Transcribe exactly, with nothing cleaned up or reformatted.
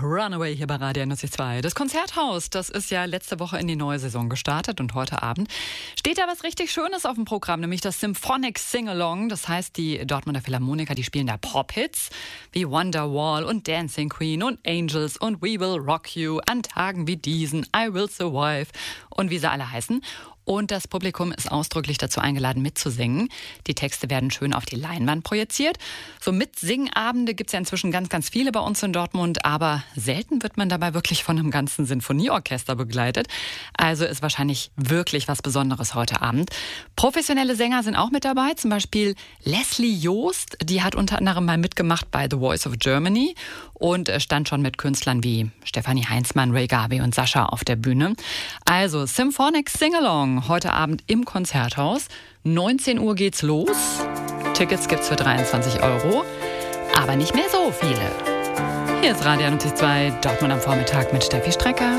Runaway hier bei Radio N zwei. Das Konzerthaus, das ist ja letzte Woche in die neue Saison gestartet und heute Abend steht da was richtig Schönes auf dem Programm, nämlich das Symphonic Sing-Along. Das heißt, die Dortmunder Philharmoniker, die spielen da Pop-Hits wie Wonderwall und Dancing Queen und Angels und We Will Rock You an Tagen wie diesen, I Will Survive und wie sie alle heißen. Und das Publikum ist ausdrücklich dazu eingeladen, mitzusingen. Die Texte werden schön auf die Leinwand projiziert. So Mitsingabende gibt es ja inzwischen ganz, ganz viele bei uns in Dortmund. Aber selten wird man dabei wirklich von einem ganzen Sinfonieorchester begleitet. Also ist wahrscheinlich wirklich was Besonderes heute Abend. Professionelle Sänger sind auch mit dabei. Zum Beispiel Leslie Joost. Die hat unter anderem mal mitgemacht bei The Voice of Germany und stand schon mit Künstlern wie Stefanie Heinzmann, Ray Garvey und Sascha auf der Bühne. Also Symphonic Sing-Along heute Abend im Konzerthaus. neunzehn Uhr geht's los. Tickets gibt's für dreiundzwanzig Euro, aber nicht mehr so viele. Hier ist Radio N zwei, Dortmund am Vormittag mit Steffi Strecker.